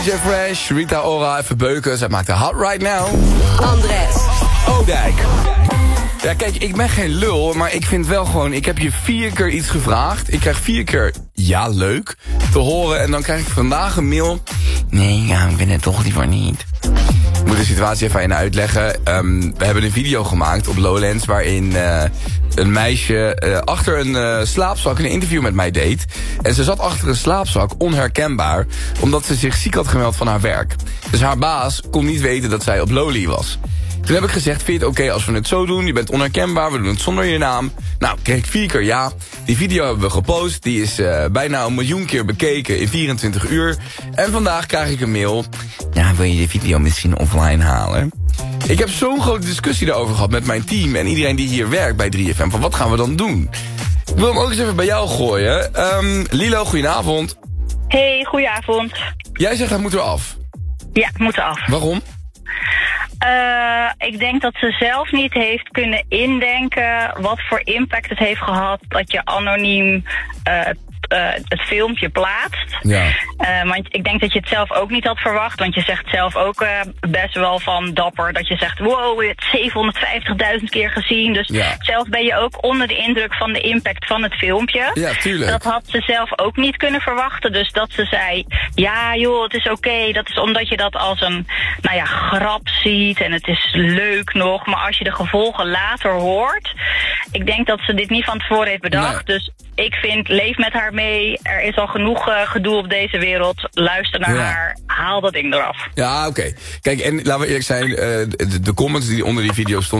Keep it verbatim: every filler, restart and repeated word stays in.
J Fresh, Rita Ora, even beuken. Zij maakte Hot Right Now. Andres Oudijk. Ja, kijk, ik ben geen lul, maar ik vind wel gewoon... Ik heb je vier keer iets gevraagd. Ik krijg vier keer, ja, leuk, te horen. En dan krijg ik vandaag een mail. Nee, ja, ik vind het toch liever niet. Ik moet de situatie even aan je uitleggen. Um, we hebben een video gemaakt op Lowlands... waarin uh, een meisje uh, achter een uh, slaapzak een interview met mij deed. En ze zat achter een slaapzak, onherkenbaar... omdat ze zich ziek had gemeld van haar werk. Dus haar baas kon niet weten dat zij op Lowly was. Toen heb ik gezegd, vind je het oké okay als we het zo doen? Je bent onherkenbaar, we doen het zonder je naam. Nou, kreeg ik vier keer ja. Die video hebben we gepost. Die is uh, bijna een miljoen keer bekeken in vierentwintig uur. En vandaag krijg ik een mail. Ja, wil je die video misschien offline halen? Ik heb zo'n grote discussie daarover gehad met mijn team... en iedereen die hier werkt bij drie F M. Van wat gaan we dan doen? Ik wil hem ook eens even bij jou gooien. Um, Lilo, goedenavond. Hey, goedenavond. Jij zegt hij moet eraf. Ja, het moet eraf. Waarom? Uh, ik denk dat ze zelf niet heeft kunnen indenken wat voor impact het heeft gehad dat je anoniem uh, uh, het filmpje plaatst. Ja. Uh, want ik denk dat je het zelf ook niet had verwacht, want je zegt zelf ook uh, best wel van dapper dat je zegt, wow, je hebt zevenhonderdvijftigduizend keer gezien. Dus ja. zelf ben je ook onder de indruk van de impact van het filmpje. Ja, tuurlijk. Dat had ze zelf ook niet kunnen verwachten. Dus dat ze zei, ja joh, het is oké. Okay. Dat is omdat je dat als een, nou ja, grap ziet en het is leuk nog. Maar als je de gevolgen later hoort, ik denk dat ze dit niet van tevoren heeft bedacht. Nee. Dus ik vind, leef met haar mee. Er is al genoeg uh, gedoe op deze wereld. Luister naar ja. haar. Haal dat ding eraf. Ja, oké. Okay. Kijk, en laten we eerlijk zijn, uh, de, de comments die onder die video stonden...